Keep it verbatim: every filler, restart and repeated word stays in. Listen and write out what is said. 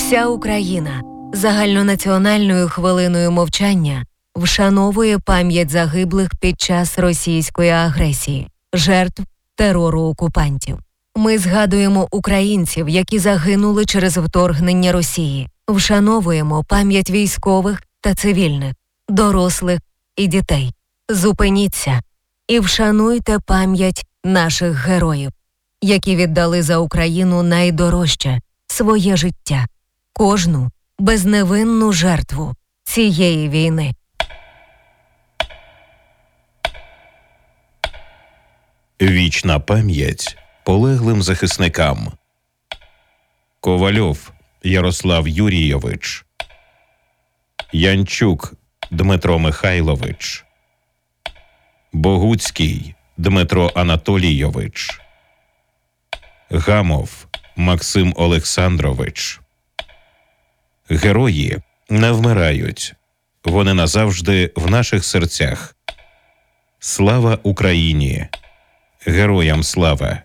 Вся Україна загальнонаціональною хвилиною мовчання вшановує пам'ять загиблих під час російської агресії, жертв терору окупантів. Ми згадуємо українців, які загинули через вторгнення Росії. Вшановуємо пам'ять військових та цивільних, дорослих і дітей. Зупиніться і вшануйте пам'ять наших героїв, які віддали за Україну найдорожче – своє життя, кожну безневинну жертву цієї війни. Вічна пам'ять полеглим захисникам. Ковальов Ярослав Юрійович, Янчук Дмитро Михайлович, Богуцький Дмитро Анатолійович, Гамов Максим Олександрович. Герої не вмирають. Вони назавжди в наших серцях. Слава Україні! Героям слава!